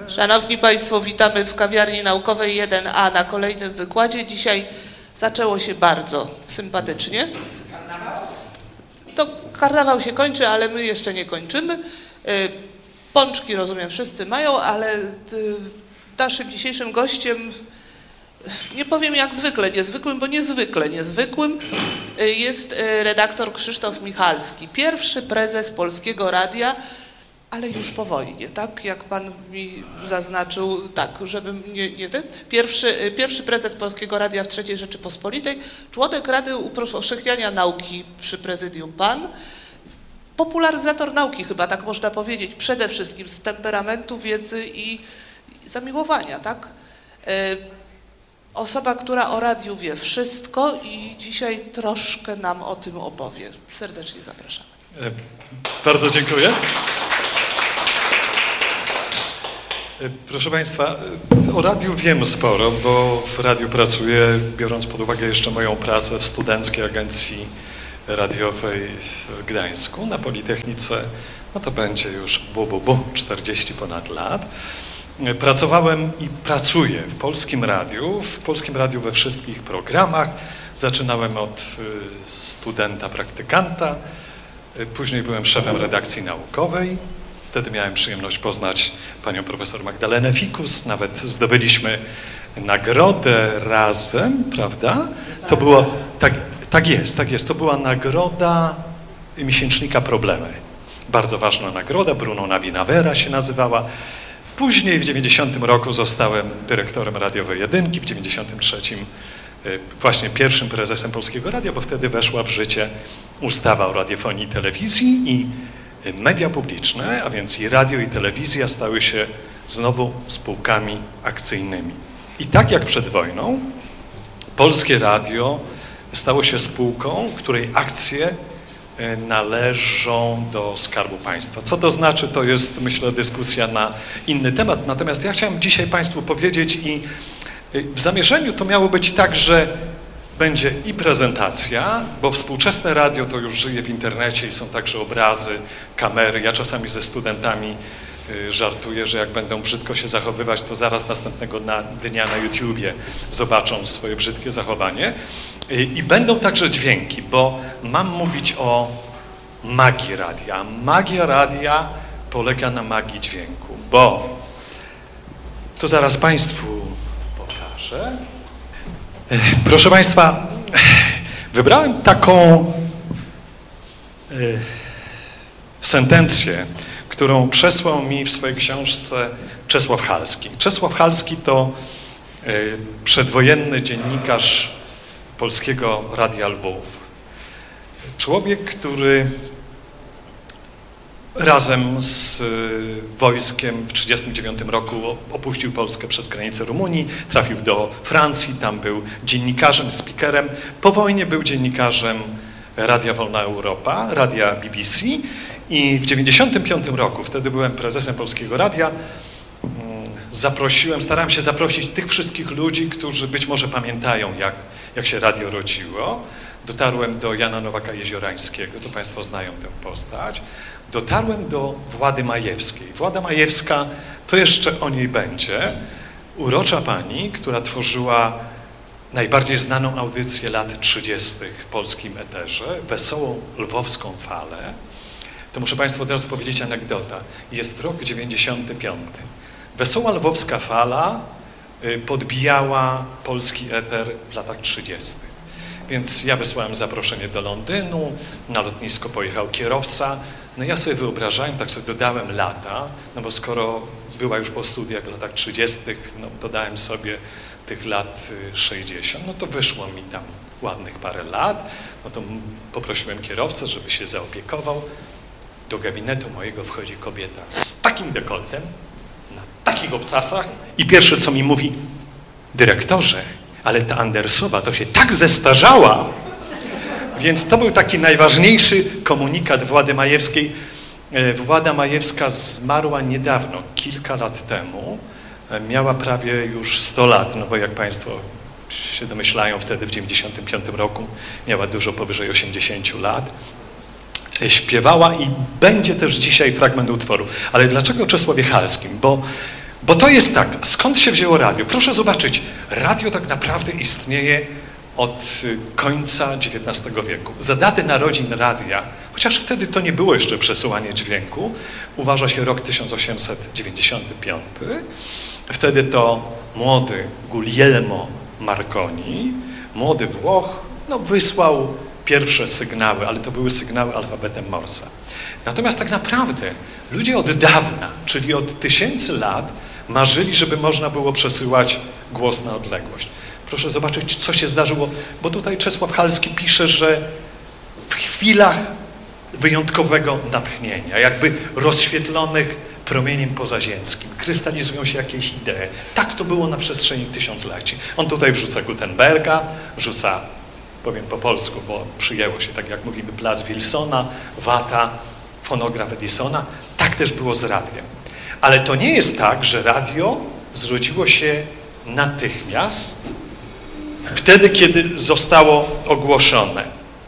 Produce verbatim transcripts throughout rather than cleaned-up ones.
Szanowni Państwo, witamy w kawiarni naukowej jeden A na kolejnym wykładzie. Dzisiaj zaczęło się bardzo sympatycznie. To karnawał się kończy, ale my jeszcze nie kończymy. Pączki, rozumiem, wszyscy mają, ale naszym dzisiejszym gościem, nie powiem jak zwykle niezwykłym, bo niezwykle niezwykłym, jest redaktor Krzysztof Michalski, pierwszy prezes Polskiego Radia, ale już po wojnie, tak? Jak pan mi zaznaczył, tak, żebym nie, nie ten. Pierwszy, pierwszy prezes Polskiego Radia w trzeciej Rzeczypospolitej, członek Rady Upowszechniania Nauki przy prezydium pan, popularyzator nauki chyba, tak można powiedzieć, przede wszystkim z temperamentu, wiedzy i, i zamiłowania, tak? E, osoba, która o radiu wie wszystko i dzisiaj troszkę nam o tym opowie. Serdecznie zapraszamy. E, bardzo dziękuję. Proszę Państwa, o radiu wiem sporo, bo w radiu pracuję, biorąc pod uwagę jeszcze moją pracę w Studenckiej Agencji Radiowej w Gdańsku na Politechnice, no to będzie już bu, bu, bu, czterdzieści ponad lat. Pracowałem i pracuję w Polskim Radiu, w Polskim Radiu we wszystkich programach. Zaczynałem od studenta, praktykanta, później byłem szefem redakcji naukowej. Wtedy miałem przyjemność poznać panią profesor Magdalenę Fikus, nawet zdobyliśmy nagrodę razem, prawda? To było, tak, tak jest, tak jest, to była nagroda miesięcznika Problemy. Bardzo ważna nagroda, Bruno Navina-Vera się nazywała. Później w dziewięćdziesiątym roku zostałem dyrektorem radiowej jedynki, w dziewięćdziesiątym trzecim właśnie pierwszym prezesem Polskiego Radia, bo wtedy weszła w życie ustawa o radiofonii i telewizji i media publiczne, a więc i radio, i telewizja stały się znowu spółkami akcyjnymi. I tak jak przed wojną, Polskie Radio stało się spółką, której akcje należą do Skarbu Państwa. Co to znaczy, to jest, myślę, dyskusja na inny temat. Natomiast ja chciałem dzisiaj Państwu powiedzieć i w zamierzeniu to miało być tak, że będzie i prezentacja, bo współczesne radio to już żyje w internecie i są także obrazy, kamery. Ja czasami ze studentami żartuję, że jak będą brzydko się zachowywać, to zaraz następnego dnia na YouTubie zobaczą swoje brzydkie zachowanie. I będą także dźwięki, bo mam mówić o magii radia. Magia radia polega na magii dźwięku, bo to zaraz Państwu pokażę. Proszę Państwa, wybrałem taką y, sentencję, którą przesłał mi w swojej książce Czesław Halski. Czesław Halski to y, przedwojenny dziennikarz Polskiego Radia Lwów. Człowiek, który razem z wojskiem w tysiąc dziewięćset trzydziestym dziewiątym roku opuścił Polskę przez granicę Rumunii, trafił do Francji, tam był dziennikarzem, speakerem. Po wojnie był dziennikarzem Radia Wolna Europa, Radia B B C i w tysiąc dziewięćset dziewięćdziesiątym piątym roku, wtedy byłem prezesem Polskiego Radia, zaprosiłem, starałem się zaprosić tych wszystkich ludzi, którzy być może pamiętają, jak, jak się radio rodziło. Dotarłem do Jana Nowaka-Jeziorańskiego, to Państwo znają tę postać. Dotarłem do Włady Majewskiej. Włada Majewska, to jeszcze o niej będzie, urocza pani, która tworzyła najbardziej znaną audycję lat trzydziestych w polskim eterze, Wesołą Lwowską Falę. To muszę Państwu od razu powiedzieć anegdota. Jest rok dziewięćdziesiąty piąty. Wesoła Lwowska Fala podbijała polski eter w latach trzydziestych. Więc ja wysłałem zaproszenie do Londynu, na lotnisko pojechał kierowca. No ja sobie wyobrażałem, tak sobie dodałem lata, no bo skoro była już po studiach w latach trzydziestych, no dodałem sobie tych lat sześćdziesiąt, no to wyszło mi tam ładnych parę lat, no to poprosiłem kierowcę, żeby się zaopiekował. Do gabinetu mojego wchodzi kobieta z takim dekoltem, na takich obcasach i pierwsze co mi mówi: dyrektorze, ale ta Andersowa to się tak zestarzała. Więc to był taki najważniejszy komunikat Włady Majewskiej. Włada Majewska zmarła niedawno, kilka lat temu. Miała prawie już sto lat, no bo jak Państwo się domyślają, wtedy w dziewięćdziesiątym piątym roku miała dużo powyżej osiemdziesięciu lat. Śpiewała i będzie też dzisiaj fragment utworu. Ale dlaczego o Czesławie Halskim? Bo Bo to jest tak, skąd się wzięło radio? Proszę zobaczyć, radio tak naprawdę istnieje od końca dziewiętnastego wieku. Za datę narodzin radia, chociaż wtedy to nie było jeszcze przesyłanie dźwięku, uważa się rok tysiąc osiemset dziewięćdziesiąty piąty. Wtedy to młody Guglielmo Marconi, młody Włoch, no wysłał pierwsze sygnały, ale to były sygnały alfabetem Morsa. Natomiast tak naprawdę ludzie od dawna, czyli od tysięcy lat, marzyli, żeby można było przesyłać głos na odległość. Proszę zobaczyć, co się zdarzyło, bo tutaj Czesław Halski pisze, że w chwilach wyjątkowego natchnienia, jakby rozświetlonych promieniem pozaziemskim, krystalizują się jakieś idee. Tak to było na przestrzeni tysiącleci. On tutaj wrzuca Gutenberga, rzuca, powiem po polsku, bo przyjęło się, tak jak mówimy, Blass Wilsona, Watta, fonograf Edisona. Tak też było z radiem. Ale to nie jest tak, że radio zrodziło się natychmiast, wtedy, kiedy zostało ogłoszone.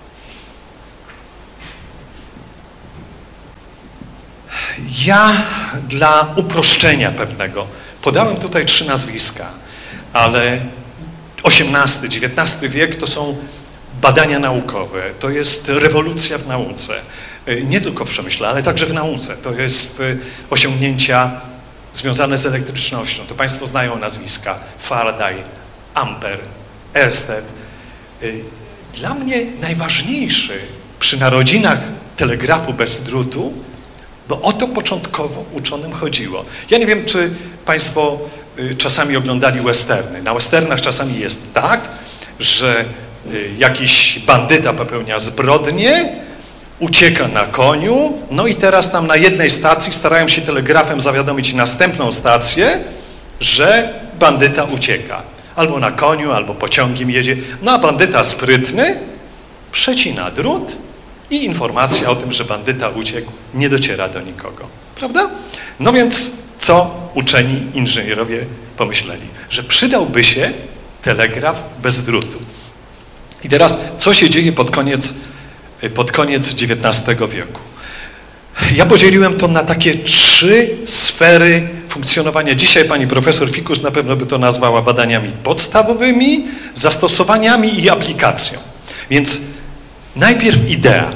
Ja dla uproszczenia pewnego podałem tutaj trzy nazwiska, ale osiemnasty, dziewiętnasty wiek to są badania naukowe, to jest rewolucja w nauce, nie tylko w przemyśle, ale także w nauce. To jest osiągnięcia związane z elektrycznością. To Państwo znają nazwiska Faraday, Ampere, Ørsted. Dla mnie najważniejszy przy narodzinach telegrafu bez drutu, bo o to początkowo uczonym chodziło. Ja nie wiem, czy Państwo czasami oglądali westerny. Na westernach czasami jest tak, że jakiś bandyta popełnia zbrodnię, ucieka na koniu, no i teraz tam na jednej stacji starają się telegrafem zawiadomić następną stację, że bandyta ucieka. Albo na koniu, albo pociągiem jedzie. No a bandyta sprytny przecina drut i informacja o tym, że bandyta uciekł, nie dociera do nikogo. Prawda? No więc co uczeni inżynierowie pomyśleli? Że przydałby się telegraf bez drutu. I teraz co się dzieje pod koniec, pod koniec dziewiętnastego wieku? Ja podzieliłem to na takie trzy sfery funkcjonowania. Dzisiaj pani profesor Fikus na pewno by to nazwała badaniami podstawowymi, zastosowaniami i aplikacją. Więc najpierw idea.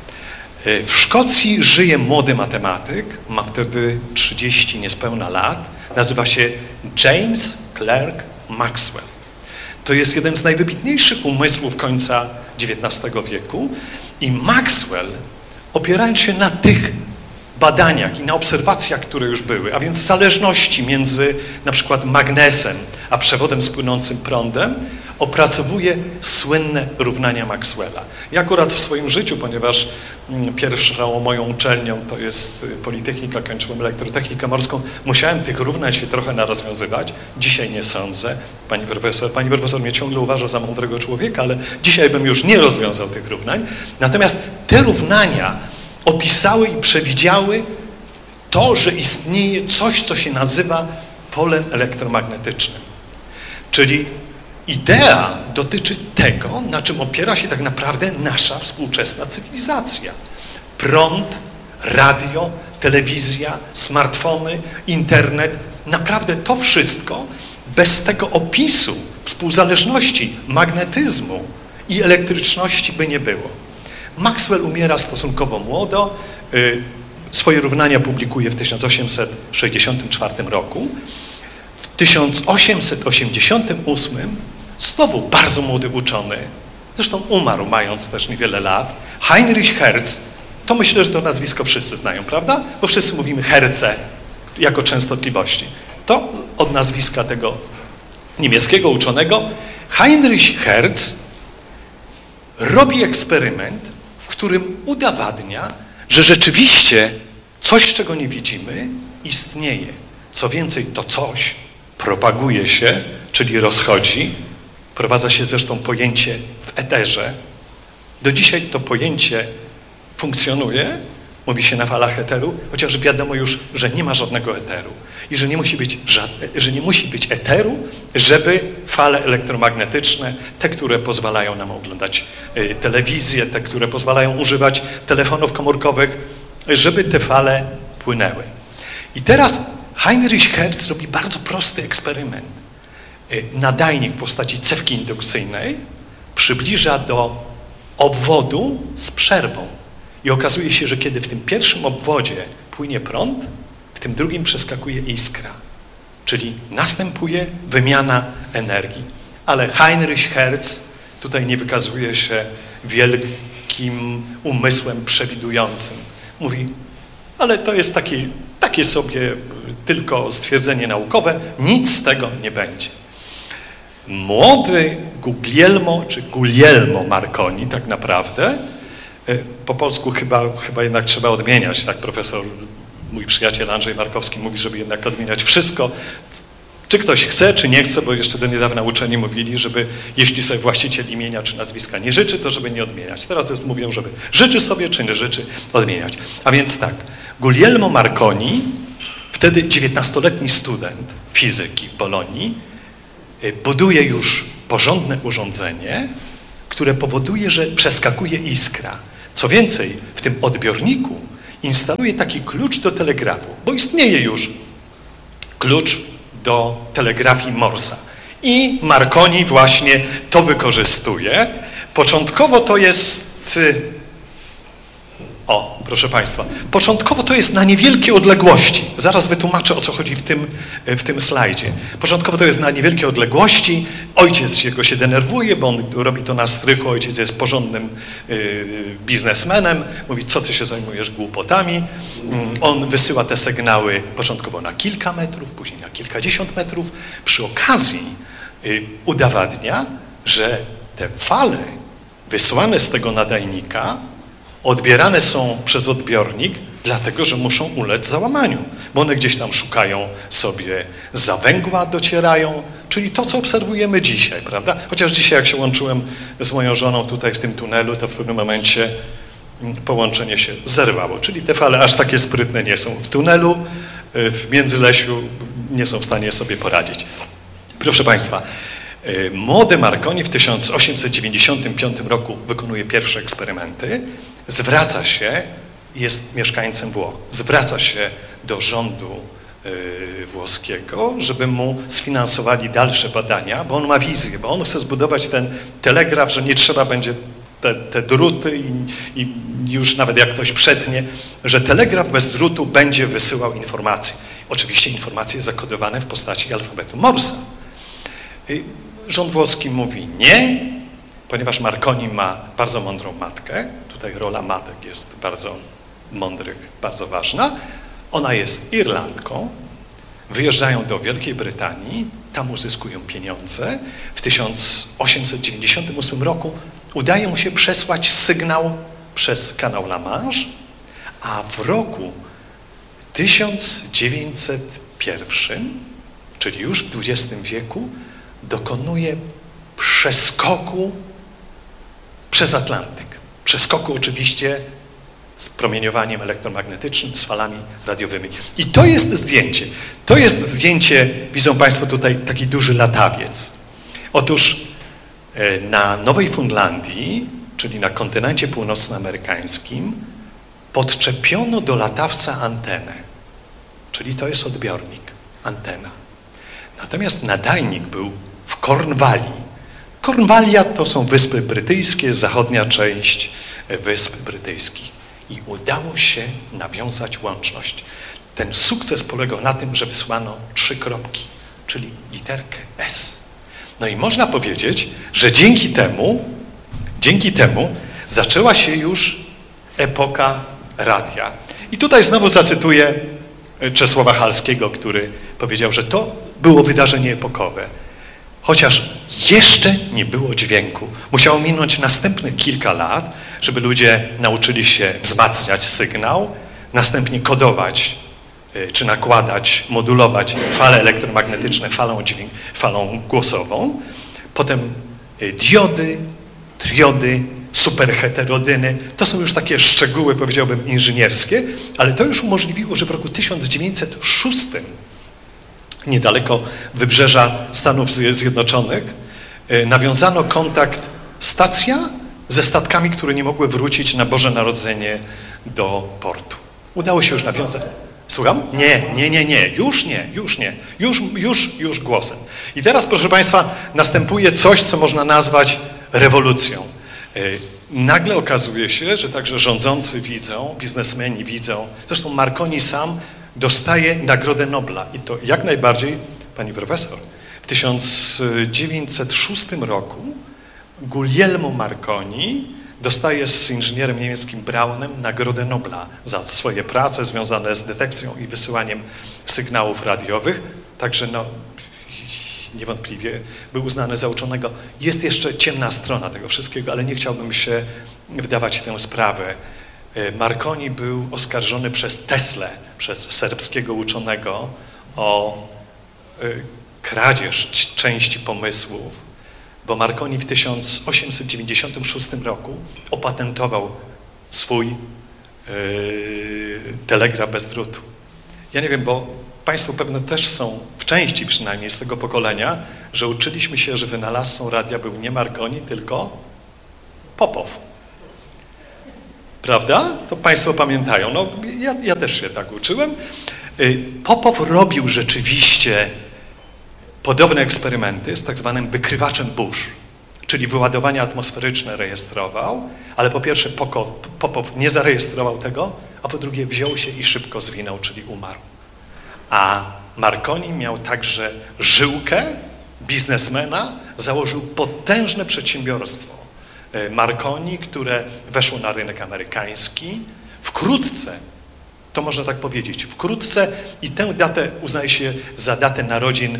W Szkocji żyje młody matematyk, ma wtedy trzydzieści niespełna lat, nazywa się James Clerk Maxwell. To jest jeden z najwybitniejszych umysłów końca dziewiętnastego wieku i Maxwell, opierając się na tych badaniach i na obserwacjach, które już były, a więc zależności między na przykład magnesem a przewodem z płynącym prądem, opracowuje słynne równania Maxwella. Ja akurat w swoim życiu, ponieważ pierwszą moją uczelnią to jest Politechnika, kończyłem elektrotechnikę morską, musiałem tych równań się trochę narozwiązywać. Dzisiaj nie sądzę. Pani profesor, pani profesor mnie ciągle uważa za mądrego człowieka, ale dzisiaj bym już nie rozwiązał tych równań. Natomiast te równania opisały i przewidziały to, że istnieje coś, co się nazywa polem elektromagnetycznym. Czyli idea dotyczy tego, na czym opiera się tak naprawdę nasza współczesna cywilizacja. Prąd, radio, telewizja, smartfony, internet, naprawdę to wszystko bez tego opisu współzależności magnetyzmu i elektryczności by nie było. Maxwell umiera stosunkowo młodo, swoje równania publikuje w tysiąc osiemset sześćdziesiątym czwartym roku. W tysiąc osiemset osiemdziesiątym ósmym znowu bardzo młody uczony, zresztą umarł mając też niewiele lat, Heinrich Hertz, to myślę, że to nazwisko wszyscy znają, prawda? Bo wszyscy mówimy Herce jako częstotliwości. To od nazwiska tego niemieckiego uczonego. Heinrich Hertz robi eksperyment, w którym udowadnia, że rzeczywiście coś, czego nie widzimy, istnieje. Co więcej, to coś propaguje się, czyli rozchodzi. Wprowadza się zresztą pojęcie w eterze. Do dzisiaj to pojęcie funkcjonuje, mówi się na falach eteru, chociaż wiadomo już, że nie ma żadnego eteru i że nie musi być, żadne, że nie musi być eteru, żeby fale elektromagnetyczne, te, które pozwalają nam oglądać y, telewizję, te, które pozwalają używać telefonów komórkowych, żeby te fale płynęły. I teraz Heinrich Hertz robi bardzo prosty eksperyment. Nadajnik w postaci cewki indukcyjnej przybliża do obwodu z przerwą. I okazuje się, że kiedy w tym pierwszym obwodzie płynie prąd, w tym drugim przeskakuje iskra. Czyli następuje wymiana energii. Ale Heinrich Hertz tutaj nie wykazuje się wielkim umysłem przewidującym. Mówi, ale to jest taki, takie sobie tylko stwierdzenie naukowe, nic z tego nie będzie. Młody Guglielmo, czy Guglielmo Marconi tak naprawdę, po polsku chyba, chyba jednak trzeba odmieniać, tak profesor, mój przyjaciel Andrzej Markowski mówi, żeby jednak odmieniać wszystko, czy ktoś chce, czy nie chce, bo jeszcze do niedawna uczeni mówili, żeby jeśli sobie właściciel imienia czy nazwiska nie życzy, to żeby nie odmieniać. Teraz już mówią, żeby życzy sobie, czy nie życzy, odmieniać. A więc tak, Guglielmo Marconi, wtedy dziewiętnastoletni student fizyki w Bolonii, buduje już porządne urządzenie, które powoduje, że przeskakuje iskra. Co więcej, w tym odbiorniku instaluje taki klucz do telegrafu, bo istnieje już klucz do telegrafii Morsa. I Marconi właśnie to wykorzystuje. Początkowo to jest... O, proszę Państwa, początkowo to jest na niewielkie odległości. Zaraz wytłumaczę, o co chodzi w tym, w tym slajdzie. Początkowo to jest na niewielkie odległości. Ojciec jego się denerwuje, bo on robi to na strychu. Ojciec jest porządnym y, biznesmenem. Mówi, co ty się zajmujesz głupotami. On wysyła te sygnały początkowo na kilka metrów, później na kilkadziesiąt metrów. Przy okazji y, udowadnia, że te fale wysłane z tego nadajnika odbierane są przez odbiornik, dlatego że muszą ulec załamaniu, bo one gdzieś tam szukają sobie za węgła, docierają, czyli to, co obserwujemy dzisiaj, prawda? Chociaż dzisiaj, jak się łączyłem z moją żoną tutaj w tym tunelu, to w pewnym momencie połączenie się zerwało, czyli te fale aż takie sprytne nie są. W tunelu, w Międzylesiu nie są w stanie sobie poradzić. Proszę Państwa, młody Marconi w tysiąc osiemset dziewięćdziesiątym piątym roku wykonuje pierwsze eksperymenty, zwraca się, jest mieszkańcem Włoch, zwraca się do rządu y, włoskiego, żeby mu sfinansowali dalsze badania, bo on ma wizję, bo on chce zbudować ten telegraf, że nie trzeba będzie te, te druty i, i już nawet jak ktoś przetnie, że telegraf bez drutu będzie wysyłał informacje. Oczywiście informacje zakodowane w postaci alfabetu Morsa. Y, Rząd włoski mówi nie, ponieważ Marconi ma bardzo mądrą matkę. Tutaj rola matek jest bardzo mądrych, bardzo ważna. Ona jest Irlandką. Wyjeżdżają do Wielkiej Brytanii, tam uzyskują pieniądze. W tysiąc osiemset dziewięćdziesiątym ósmym roku udaje mu się przesłać sygnał przez kanał La Manche, a w roku tysiąc dziewięćset pierwszym, czyli już w dwudziestym wieku, dokonuje przeskoku przez Atlantyk. Przeskoku oczywiście z promieniowaniem elektromagnetycznym, z falami radiowymi. I to jest zdjęcie. To jest zdjęcie, widzą Państwo tutaj taki duży latawiec. Otóż na Nowej Fundlandii, czyli na kontynencie północnoamerykańskim, podczepiono do latawca antenę. Czyli to jest odbiornik, antena. Natomiast nadajnik był w Kornwalii. Kornwalia to są Wyspy Brytyjskie, zachodnia część Wysp Brytyjskich. I udało się nawiązać łączność. Ten sukces polegał na tym, że wysłano trzy kropki, czyli literkę S. No i można powiedzieć, że dzięki temu, dzięki temu zaczęła się już epoka radia. I tutaj znowu zacytuję Czesława Halskiego, który powiedział, że to było wydarzenie epokowe. Chociaż jeszcze nie było dźwięku. Musiało minąć następne kilka lat, żeby ludzie nauczyli się wzmacniać sygnał, następnie kodować czy nakładać, modulować fale elektromagnetyczne falą, dźwięk, falą głosową. Potem diody, triody, superheterodyny. To są już takie szczegóły, powiedziałbym, inżynierskie, ale to już umożliwiło, że w roku tysiąc dziewięćset szóstym niedaleko wybrzeża Stanów Zjednoczonych nawiązano kontakt stacja ze statkami, które nie mogły wrócić na Boże Narodzenie do portu. Udało się już nawiązać. Słucham? Nie, nie, nie, nie, już nie, już nie, już, już, już głosem. I teraz, proszę Państwa, następuje coś, co można nazwać rewolucją. Nagle okazuje się, że także rządzący widzą, biznesmeni widzą, zresztą Marconi sam dostaje Nagrodę Nobla i to jak najbardziej, pani profesor, w tysiąc dziewięćset szóstym roku Guglielmo Marconi dostaje z inżynierem niemieckim Braunem Nagrodę Nobla za swoje prace związane z detekcją i wysyłaniem sygnałów radiowych, także no, niewątpliwie był uznany za uczonego. Jest jeszcze ciemna strona tego wszystkiego, ale nie chciałbym się wdawać w tę sprawę. Marconi był oskarżony przez Teslę, przez serbskiego uczonego o kradzież części pomysłów, bo Marconi w tysiąc osiemset dziewięćdziesiątym szóstym roku opatentował swój yy, telegraf bez drutu. Ja nie wiem, bo Państwo pewno też są, w części przynajmniej z tego pokolenia, że uczyliśmy się, że wynalazcą radia był nie Marconi, tylko Popow. Prawda? To Państwo pamiętają. No, ja, ja też się tak uczyłem. Popow robił rzeczywiście podobne eksperymenty z tak zwanym wykrywaczem burz, czyli wyładowania atmosferyczne rejestrował, ale po pierwsze Popow, Popow nie zarejestrował tego, a po drugie wziął się i szybko zwinął, czyli umarł. A Marconi miał także żyłkę biznesmena, założył potężne przedsiębiorstwo Marconi, które weszło na rynek amerykański. Wkrótce, to można tak powiedzieć, wkrótce i tę datę uznaje się za datę narodzin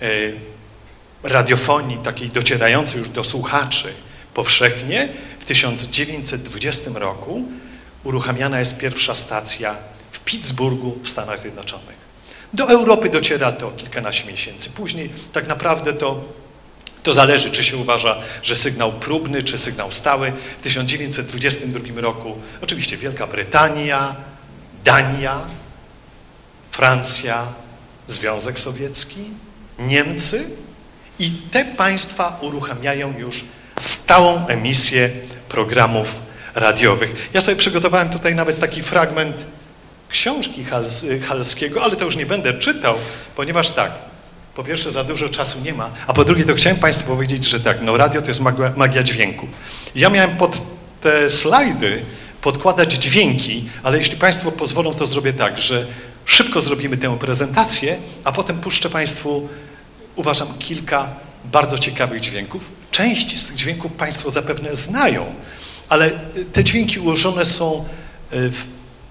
radiofonii takiej docierającej już do słuchaczy powszechnie. W tysiąc dziewięćset dwudziestym roku uruchamiana jest pierwsza stacja w Pittsburghu w Stanach Zjednoczonych. Do Europy dociera to kilkanaście miesięcy później. Tak naprawdę to, to zależy, czy się uważa, że sygnał próbny, czy sygnał stały. W tysiąc dziewięćset dwudziestym drugim roku oczywiście Wielka Brytania, Dania, Francja, Związek Sowiecki, Niemcy i te państwa uruchamiają już stałą emisję programów radiowych. Ja sobie przygotowałem tutaj nawet taki fragment książki Hals, Halskiego, ale to już nie będę czytał, ponieważ tak, po pierwsze za dużo czasu nie ma, a po drugie to chciałem Państwu powiedzieć, że tak, no radio to jest magia, magia dźwięku. Ja miałem pod te slajdy podkładać dźwięki, ale jeśli Państwo pozwolą, to zrobię tak, że szybko zrobimy tę prezentację, a potem puszczę Państwu, uważam, kilka bardzo ciekawych dźwięków. Część z tych dźwięków Państwo zapewne znają, ale te dźwięki ułożone są w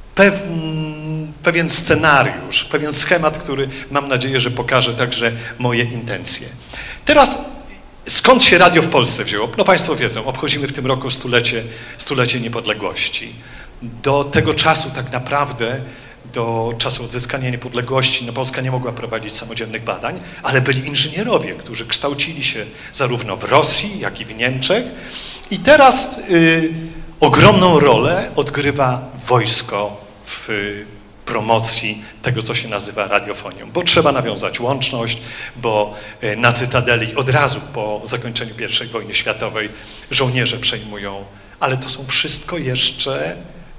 pewien, pewien scenariusz, pewien schemat, który mam nadzieję, że pokaże także moje intencje. Teraz skąd się radio w Polsce wzięło? No Państwo wiedzą, obchodzimy w tym roku stulecie, stulecie niepodległości. Do tego czasu tak naprawdę, do czasu odzyskania niepodległości, no Polska nie mogła prowadzić samodzielnych badań, ale byli inżynierowie, którzy kształcili się zarówno w Rosji, jak i w Niemczech. I teraz y, ogromną rolę odgrywa wojsko w promocji tego, co się nazywa radiofonią, bo trzeba nawiązać łączność, bo na Cytadeli od razu po zakończeniu pierwszej wojny światowej żołnierze przejmują, ale to są wszystko jeszcze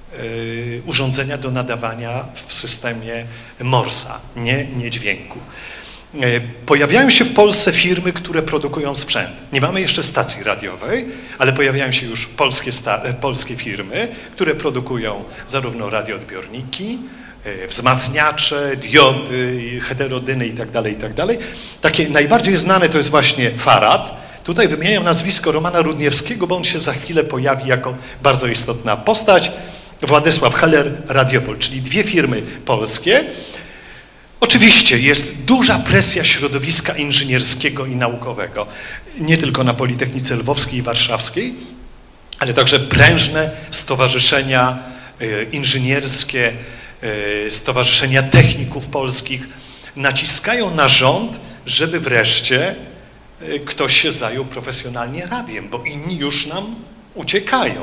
y, urządzenia do nadawania w systemie Morsa, nie, nie dźwięku. Pojawiają się w Polsce firmy, które produkują sprzęt. Nie mamy jeszcze stacji radiowej, ale pojawiają się już polskie, polskie firmy, które produkują zarówno radioodbiorniki, wzmacniacze, diody, heterodyny itd., itd. Takie najbardziej znane to jest właśnie Farad. Tutaj wymieniam nazwisko Romana Rudniewskiego, bo on się za chwilę pojawi jako bardzo istotna postać. Władysław Heller, Radiopol, czyli dwie firmy polskie. Oczywiście jest duża presja środowiska inżynierskiego i naukowego, nie tylko na Politechnice Lwowskiej i Warszawskiej, ale także prężne stowarzyszenia inżynierskie, stowarzyszenia techników polskich naciskają na rząd, żeby wreszcie ktoś się zajął profesjonalnie radiem, bo inni już nam uciekają.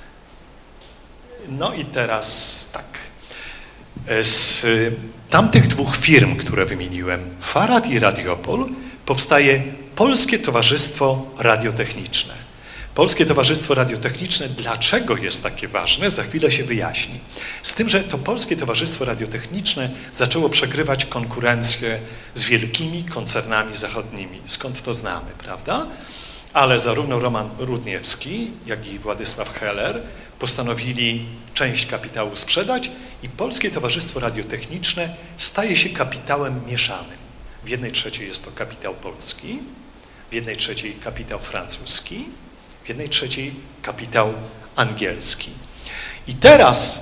No i teraz tak. Z tamtych dwóch firm, które wymieniłem, Farad i Radiopol, powstaje Polskie Towarzystwo Radiotechniczne. Polskie Towarzystwo Radiotechniczne, dlaczego jest takie ważne, za chwilę się wyjaśni. Z tym, że to Polskie Towarzystwo Radiotechniczne zaczęło przegrywać konkurencję z wielkimi koncernami zachodnimi. Skąd to znamy, prawda? Ale zarówno Roman Rudniewski, jak i Władysław Heller postanowili część kapitału sprzedać i Polskie Towarzystwo Radiotechniczne staje się kapitałem mieszanym. W jednej trzeciej jest to kapitał polski, w jednej trzeciej kapitał francuski, w jednej trzeciej kapitał angielski. I teraz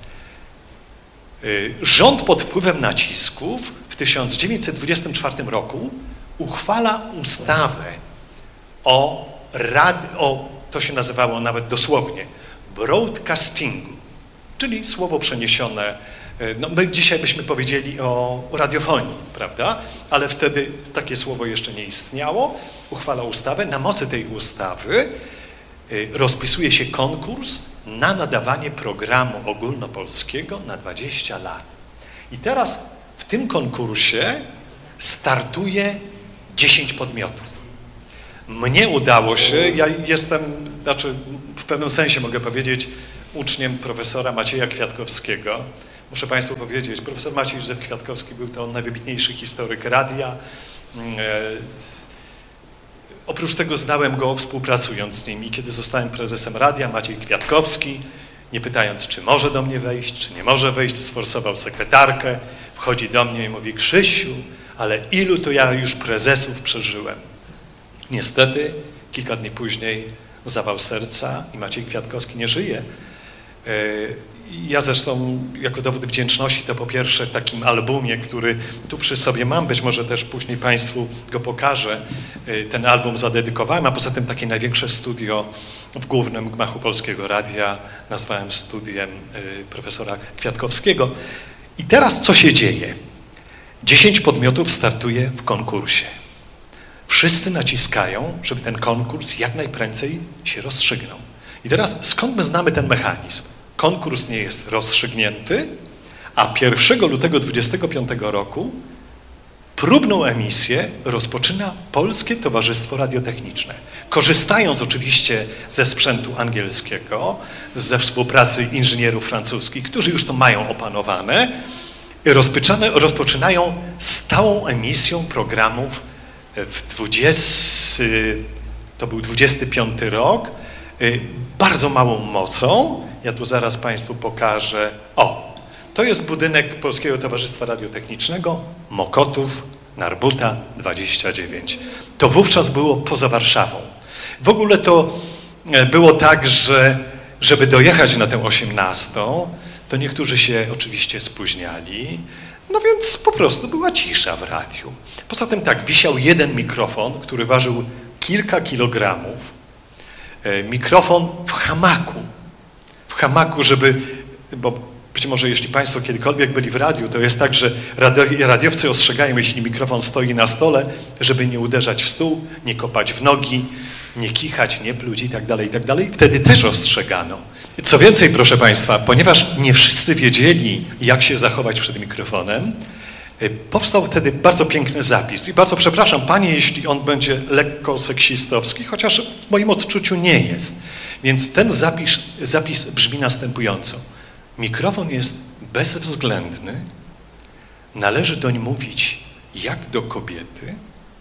y, rząd pod wpływem nacisków w tysiąc dziewięćset dwudziestym czwartym roku uchwala ustawę o, rad, o, to się nazywało nawet dosłownie, broadcastingu, czyli słowo przeniesione, no my dzisiaj byśmy powiedzieli o radiofonii, prawda? Ale wtedy takie słowo jeszcze nie istniało. Uchwala ustawę. Na mocy tej ustawy rozpisuje się konkurs na nadawanie programu ogólnopolskiego na dwadzieścia lat. I teraz w tym konkursie startuje dziesięć podmiotów. Mnie udało się, ja jestem, znaczy w pewnym sensie mogę powiedzieć, uczniem profesora Macieja Kwiatkowskiego. Muszę Państwu powiedzieć, profesor Maciej Józef Kwiatkowski był to najwybitniejszy historyk radia. Oprócz tego znałem go współpracując z nim i kiedy zostałem prezesem radia, Maciej Kwiatkowski, nie pytając, czy może do mnie wejść, czy nie może wejść, sforsował sekretarkę, wchodzi do mnie i mówi: Krzysiu, ale ilu to ja już prezesów przeżyłem. Niestety, kilka dni później zawał serca i Maciej Kwiatkowski nie żyje. Ja zresztą jako dowód wdzięczności to po pierwsze w takim albumie, który tu przy sobie mam, być może też później Państwu go pokażę, ten album zadedykowałem, a poza tym takie największe studio w głównym gmachu Polskiego Radia nazwałem studiem profesora Kwiatkowskiego. I teraz co się dzieje? Dziesięć podmiotów startuje w konkursie. Wszyscy naciskają, żeby ten konkurs jak najprędzej się rozstrzygnął. I teraz skąd my znamy ten mechanizm? Konkurs nie jest rozstrzygnięty, a pierwszego lutego dwudziestego piątego roku próbną emisję rozpoczyna Polskie Towarzystwo Radiotechniczne. Korzystając oczywiście ze sprzętu angielskiego, ze współpracy inżynierów francuskich, którzy już to mają opanowane, rozpoczynają stałą emisją programów w dwudziestym, to był dwudziesty piąty rok, bardzo małą mocą. Ja tu zaraz Państwu pokażę. O, to jest budynek Polskiego Towarzystwa Radiotechnicznego, Mokotów, Narbuta dwadzieścia dziewięć. To wówczas było poza Warszawą. W ogóle to było tak, że żeby dojechać na tę osiemnastą, to niektórzy się oczywiście spóźniali, no więc po prostu była cisza w radiu. Poza tym tak, wisiał jeden mikrofon, który ważył kilka kilogramów. Mikrofon w hamaku. W hamaku, żeby, bo być może jeśli Państwo kiedykolwiek byli w radiu, to jest tak, że radiowcy ostrzegają, jeśli mikrofon stoi na stole, żeby nie uderzać w stół, nie kopać w nogi, nie kichać, nie pluć i tak dalej, i tak dalej. Wtedy też ostrzegano. Co więcej, proszę Państwa, ponieważ nie wszyscy wiedzieli, jak się zachować przed mikrofonem, powstał wtedy bardzo piękny zapis. I bardzo przepraszam Panie, jeśli on będzie lekko seksistowski, chociaż w moim odczuciu nie jest. Więc ten zapis, zapis brzmi następująco. Mikrofon jest bezwzględny, należy doń mówić jak do kobiety,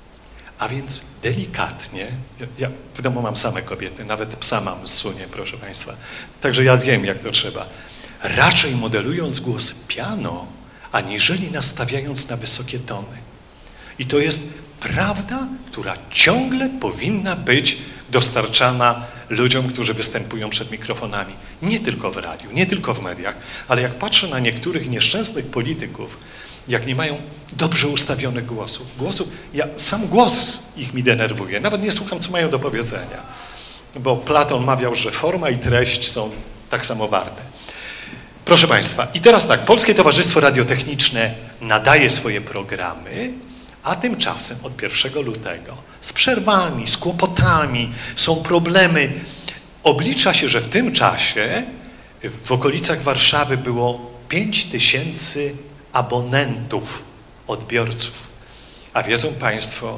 a więc delikatnie. Ja, ja w domu mam same kobiety, nawet psa mam z sunie, proszę Państwa. Także ja wiem, jak to trzeba. Raczej modelując głos piano, aniżeli nastawiając na wysokie tony. I to jest prawda, która ciągle powinna być dostarczana ludziom, którzy występują przed mikrofonami. Nie tylko w radiu, nie tylko w mediach, ale jak patrzę na niektórych nieszczęsnych polityków, jak nie mają dobrze ustawionych głosów. Głosów, ja sam głos ich mi denerwuje, nawet nie słucham, co mają do powiedzenia. Bo Platon mawiał, że forma i treść są tak samo warte. Proszę Państwa, i teraz tak, Polskie Towarzystwo Radiotechniczne nadaje swoje programy, a tymczasem od pierwszego lutego z przerwami, z kłopotami, są problemy. Oblicza się, że w tym czasie w okolicach Warszawy było pięć tysięcy abonentów, odbiorców. A wiedzą Państwo,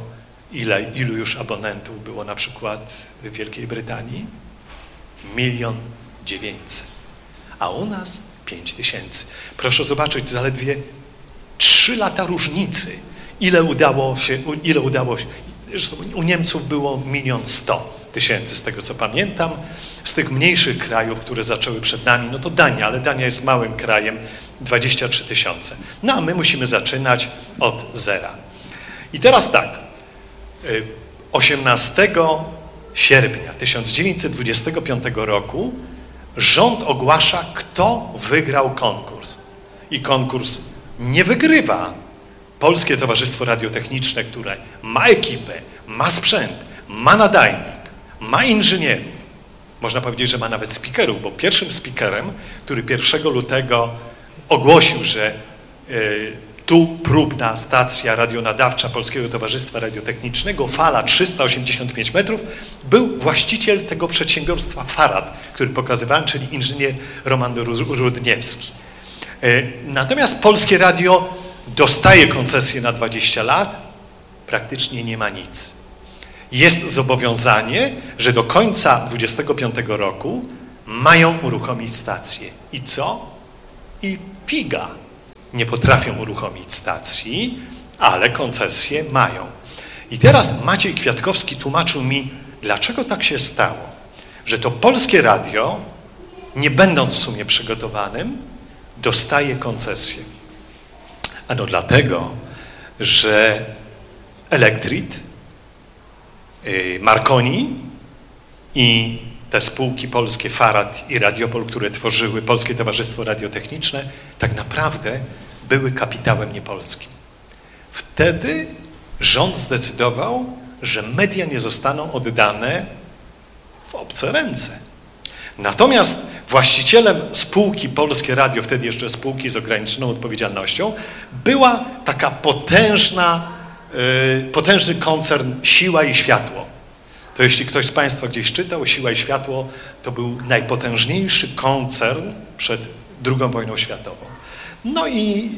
Ile, ilu już abonentów było na przykład w Wielkiej Brytanii? Milion dziewięćset, a u nas pięć tysięcy. Proszę zobaczyć, zaledwie trzy lata różnicy. Ile udało się, ile udało się, zresztą u Niemców było milion sto tysięcy, z tego co pamiętam. Z tych mniejszych krajów, które zaczęły przed nami, no to Dania, ale Dania jest małym krajem, dwadzieścia trzy tysiące. No a my musimy zaczynać od zera. I teraz tak, osiemnastego sierpnia tysiąc dziewięćset dwudziestego piątego roku rząd ogłasza, kto wygrał konkurs. I konkurs nie wygrywa Polskie Towarzystwo Radiotechniczne, które ma ekipę, ma sprzęt, ma nadajnik, ma inżynierów. Można powiedzieć, że ma nawet speakerów, bo pierwszym speakerem, który pierwszego lutego ogłosił, że y, tu próbna stacja radionadawcza Polskiego Towarzystwa Radiotechnicznego, fala trzysta osiemdziesiąt pięć metrów, był właściciel tego przedsiębiorstwa Farad, który pokazywałem, czyli inżynier Roman Rudniewski. Natomiast Polskie Radio dostaje koncesję na dwadzieścia lat, praktycznie nie ma nic. Jest zobowiązanie, że do końca dwudziestego piątego roku mają uruchomić stację. I co? I figa. Nie potrafią uruchomić stacji, ale koncesje mają. I teraz Maciej Kwiatkowski tłumaczył mi, dlaczego tak się stało, że to Polskie Radio, nie będąc w sumie przygotowanym, dostaje koncesję. Ano dlatego, że Elektrit, Marconi i te spółki polskie, Farad i Radiopol, które tworzyły Polskie Towarzystwo Radiotechniczne, tak naprawdę były kapitałem niepolskim. Wtedy rząd zdecydował, że media nie zostaną oddane w obce ręce. Natomiast właścicielem spółki Polskie Radio, wtedy jeszcze spółki z ograniczoną odpowiedzialnością, była taka potężna, yy, potężny koncern Siła i Światło. To jeśli ktoś z Państwa gdzieś czytał, Siła i Światło to był najpotężniejszy koncern przed drugą wojną światową. No i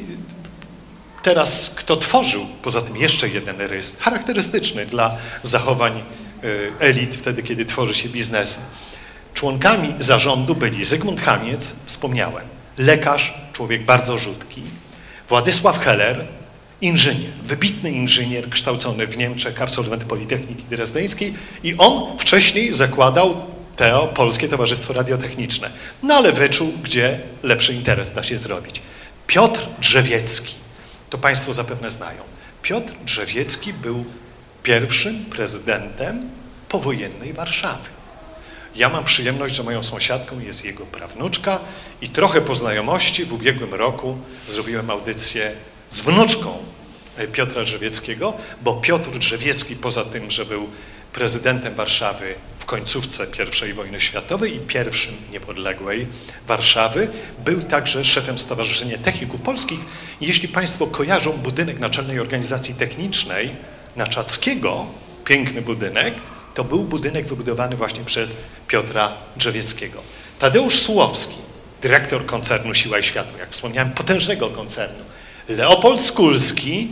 teraz kto tworzył, poza tym jeszcze jeden rys, charakterystyczny dla zachowań elit wtedy, kiedy tworzy się biznesy. Członkami zarządu byli Zygmunt Chamiec, wspomniałem, lekarz, człowiek bardzo rzutki, Władysław Heller, inżynier, wybitny inżynier kształcony w Niemczech, absolwent Politechniki Drezdeńskiej i on wcześniej zakładał to Polskie Towarzystwo Radiotechniczne. No ale wyczuł, gdzie lepszy interes da się zrobić. Piotr Drzewiecki, to Państwo zapewne znają. Piotr Drzewiecki był pierwszym prezydentem powojennej Warszawy. Ja mam przyjemność, że moją sąsiadką jest jego prawnuczka i trochę po znajomości w ubiegłym roku zrobiłem audycję z wnuczką Piotra Drzewieckiego, bo Piotr Drzewiecki poza tym, że był prezydentem Warszawy w końcówce pierwszej wojny światowej i pierwszym niepodległej Warszawy, był także szefem Stowarzyszenia Techników Polskich. I jeśli Państwo kojarzą budynek Naczelnej Organizacji Technicznej na Czackiego, piękny budynek, to był budynek wybudowany właśnie przez Piotra Drzewieckiego. Tadeusz Sułowski, dyrektor koncernu Siła i Światło, jak wspomniałem, potężnego koncernu. Leopold Skulski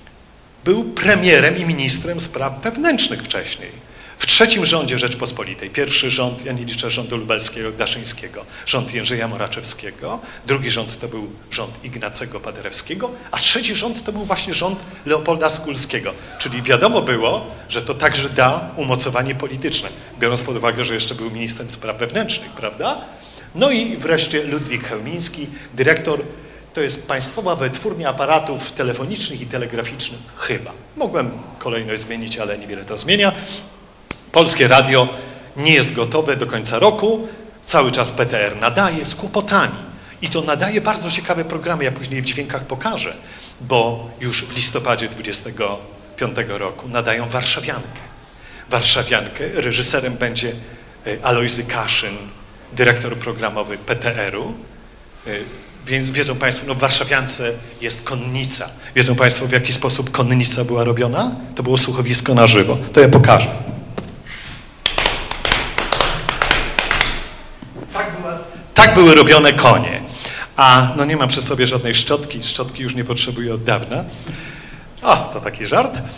był premierem i ministrem spraw wewnętrznych wcześniej. W trzecim rządzie Rzeczpospolitej, pierwszy rząd, ja nie liczę rządu lubelskiego, daszyńskiego, rząd Jędrzeja Moraczewskiego, drugi rząd to był rząd Ignacego Paderewskiego, a trzeci rząd to był właśnie rząd Leopolda Skulskiego. Czyli wiadomo było, że to także da umocowanie polityczne, biorąc pod uwagę, że jeszcze był ministrem spraw wewnętrznych, prawda? No i wreszcie Ludwik Chełmiński, dyrektor, to jest Państwowa Wytwórnia Aparatów Telefonicznych i Telegraficznych, chyba. Mogłem kolejność zmienić, ale niewiele to zmienia. Polskie Radio nie jest gotowe do końca roku, cały czas P T R nadaje z kłopotami i to nadaje bardzo ciekawe programy, ja później w dźwiękach pokażę, bo już w listopadzie dwudziestego piątego roku nadają Warszawiankę. Warszawiankę, reżyserem będzie Alojzy Kaszyn, dyrektor programowy P T R-u, więc wiedzą Państwo, no w Warszawiance jest konnica. Wiedzą Państwo, w jaki sposób konnica była robiona? To było słuchowisko na żywo. To ja pokażę. Tak, była, tak były robione konie. A no nie mam przy sobie żadnej szczotki. Szczotki już nie potrzebuję od dawna. O, to taki żart.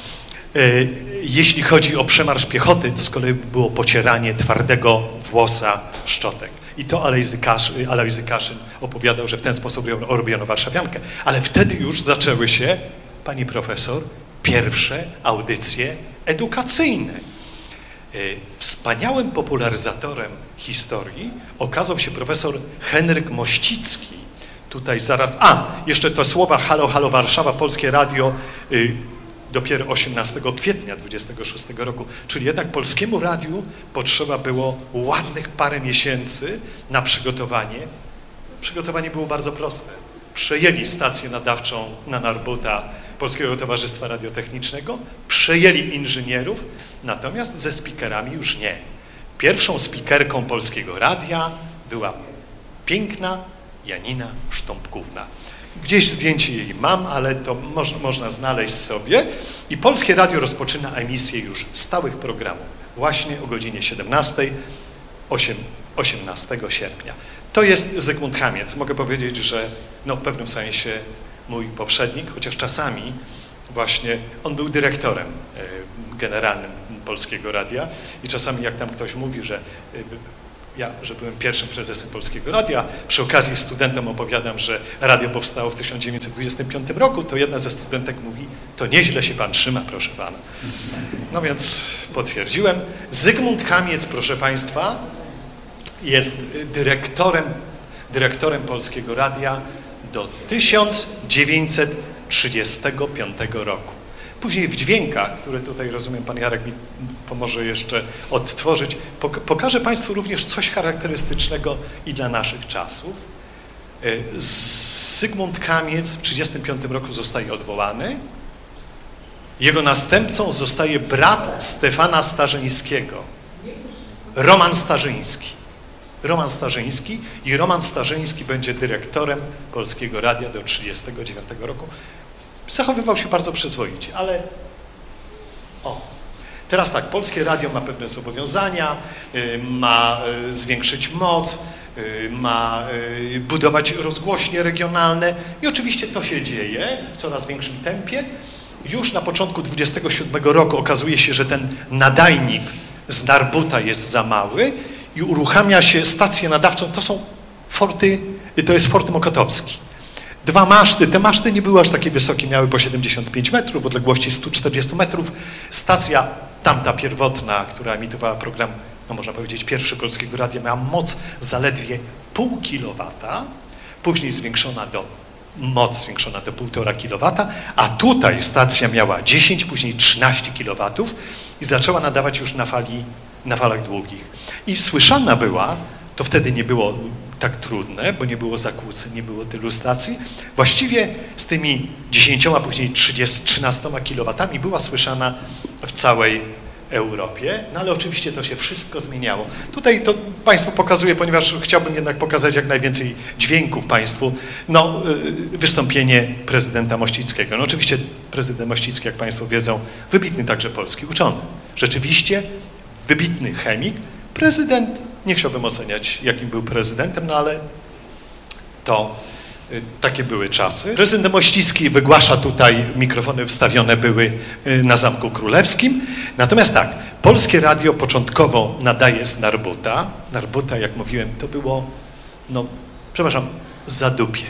Jeśli chodzi o przemarsz piechoty, to z kolei było pocieranie twardego włosa szczotek. I to Alojzy Kaszyn, Alojzy Kaszyn opowiadał, że w ten sposób robiono warszawiankę. Ale wtedy już zaczęły się, pani profesor, pierwsze audycje edukacyjne. Wspaniałym popularyzatorem historii okazał się profesor Henryk Mościcki. Tutaj zaraz, a, jeszcze to słowa halo, halo Warszawa, Polskie Radio, y, dopiero osiemnastego kwietnia dwudziestego szóstego roku, czyli jednak Polskiemu Radiu potrzeba było ładnych parę miesięcy na przygotowanie. Przygotowanie było bardzo proste. Przejęli stację nadawczą na Narbuta Polskiego Towarzystwa Radiotechnicznego, przejęli inżynierów, natomiast ze speakerami już nie. Pierwszą speakerką Polskiego Radia była piękna Janina Sztąpkówna. Gdzieś zdjęcie jej mam, ale to można, można znaleźć sobie. I Polskie Radio rozpoczyna emisję już stałych programów właśnie o godzinie siedemnastej, osiemnastego sierpnia. To jest Zygmunt Chamiec. Mogę powiedzieć, że no, w pewnym sensie mój poprzednik, chociaż czasami właśnie on był dyrektorem generalnym Polskiego Radia i czasami jak tam ktoś mówi, że ja, że byłem pierwszym prezesem Polskiego Radia, przy okazji studentom opowiadam, że radio powstało w tysiąc dziewięćset dwudziestym piątym roku, to jedna ze studentek mówi, to nieźle się pan trzyma, proszę pana. No więc potwierdziłem. Zygmunt Chamiec, proszę państwa, jest dyrektorem, dyrektorem Polskiego Radia do tysiąc dziewięćset trzydziestego piątego roku. Później w dźwiękach, które tutaj, rozumiem, pan Jarek mi pomoże jeszcze odtworzyć, pokażę państwu również coś charakterystycznego i dla naszych czasów. Zygmunt Chamiec w tysiąc dziewięćset trzydziestym piątym roku zostaje odwołany. Jego następcą zostaje brat Stefana Starzyńskiego, Roman Starzyński. Roman Starzyński i Roman Starzyński będzie dyrektorem Polskiego Radia do tysiąc dziewięćset trzydziestego dziewiątego roku. Zachowywał się bardzo przyzwoicie, ale o, teraz tak, Polskie Radio ma pewne zobowiązania, ma zwiększyć moc, ma budować rozgłośnie regionalne i oczywiście to się dzieje w coraz większym tempie. Już na początku dwudziestego siódmego roku okazuje się, że ten nadajnik z Narbuta jest za mały i uruchamia się stację nadawczą, to są forty, to jest Fort Mokotowski. Dwa maszty, te maszty nie były aż takie wysokie, miały po siedemdziesiąt pięć metrów, w odległości stu czterdziestu metrów. Stacja tamta pierwotna, która emitowała program, no można powiedzieć pierwszy Polskiego Radia, miała moc zaledwie pół kilowata, później zwiększona do, moc zwiększona do półtora kilowata, a tutaj stacja miała dziesięć, później trzynaście kilowatów i zaczęła nadawać już na fali, na falach długich. I słyszana była, to wtedy nie było tak trudne, bo nie było zakłóceń, nie było tylu stacji. Właściwie z tymi dziesięcioma, później trzynastoma kilowatami była słyszana w całej Europie, no ale oczywiście to się wszystko zmieniało. Tutaj to Państwu pokazuję, ponieważ chciałbym jednak pokazać jak najwięcej dźwięków Państwu, no wystąpienie prezydenta Mościckiego. No oczywiście prezydent Mościcki, jak Państwo wiedzą, wybitny także polski uczony. Rzeczywiście wybitny chemik, prezydent. Nie chciałbym oceniać, jakim był prezydentem, no ale to y, takie były czasy. Prezydent Mościcki wygłasza tutaj, mikrofony wstawione były y, na Zamku Królewskim. Natomiast tak, Polskie Radio początkowo nadaje z Narbuta. Narbuta, jak mówiłem, to było, no, przepraszam, Zadupie.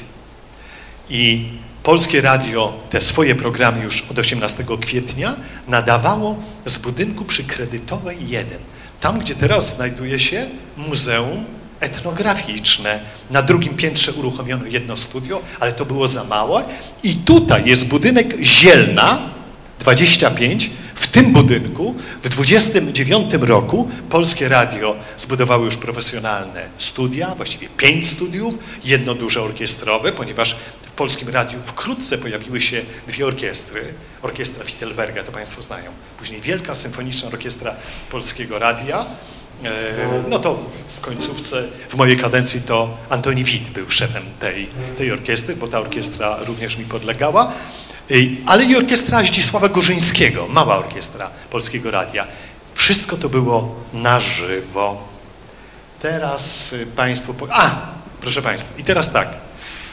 I Polskie Radio te swoje programy już od osiemnastego kwietnia nadawało z budynku przy Kredytowej jeden. Tam, gdzie teraz znajduje się Muzeum Etnograficzne. Na drugim piętrze uruchomiono jedno studio, ale to było za małe. I tutaj jest budynek Zielna dwadzieścia pięć. W tym budynku w dwudziestym dziewiątym roku Polskie Radio zbudowało już profesjonalne studia, właściwie pięć studiów, jedno duże orkiestrowe, ponieważ w Polskim Radiu wkrótce pojawiły się dwie orkiestry. Orkiestra Fittelberga, to Państwo znają. Później Wielka Symfoniczna Orkiestra Polskiego Radia. No to w końcówce, w mojej kadencji to Antoni Wit był szefem tej, tej orkiestry, bo ta orkiestra również mi podlegała. Ale i orkiestra Zdzisława Górzyńskiego, mała orkiestra Polskiego Radia. Wszystko to było na żywo. Teraz Państwu... A, proszę Państwa, i teraz tak.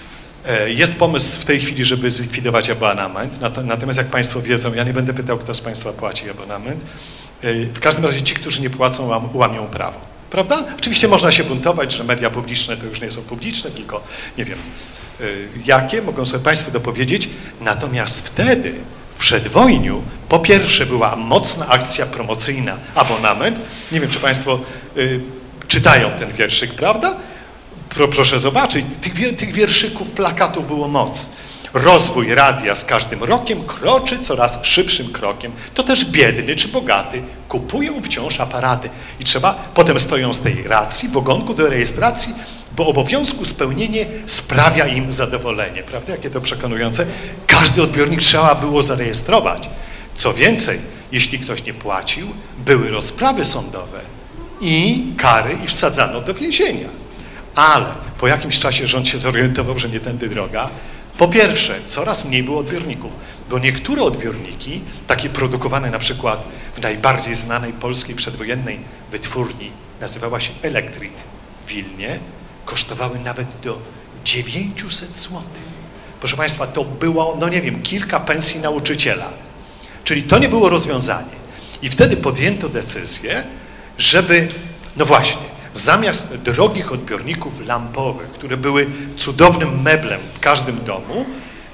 Jest pomysł w tej chwili, żeby zlikwidować abonament, natomiast jak Państwo wiedzą, ja nie będę pytał, kto z Państwa płaci abonament, w każdym razie ci, którzy nie płacą, łamią prawo. Prawda? Oczywiście można się buntować, że media publiczne to już nie są publiczne, tylko nie wiem jakie, mogą sobie Państwo dopowiedzieć, natomiast wtedy w przedwojniu po pierwsze była mocna akcja promocyjna, abonament, nie wiem czy Państwo y, czytają ten wierszyk, prawda? Pro, proszę zobaczyć, tych, tych wierszyków, plakatów było moc. Rozwój radia z każdym rokiem kroczy coraz szybszym krokiem. To też biedny czy bogaty kupują wciąż aparaty. I trzeba, potem stoją z tej racji w ogonku do rejestracji, bo obowiązku spełnienie sprawia im zadowolenie. Prawda? Jakie to przekonujące. Każdy odbiornik trzeba było zarejestrować. Co więcej, jeśli ktoś nie płacił, były rozprawy sądowe i kary i wsadzano do więzienia. Ale po jakimś czasie rząd się zorientował, że nie tędy droga. Po pierwsze, coraz mniej było odbiorników, bo niektóre odbiorniki, takie produkowane na przykład w najbardziej znanej polskiej przedwojennej wytwórni, nazywała się Elektrit w Wilnie, kosztowały nawet do dziewięćset złotych. Proszę Państwa, to było, no nie wiem, kilka pensji nauczyciela. Czyli to nie było rozwiązanie. I wtedy podjęto decyzję, żeby, no właśnie, zamiast drogich odbiorników lampowych, które były cudownym meblem w każdym domu,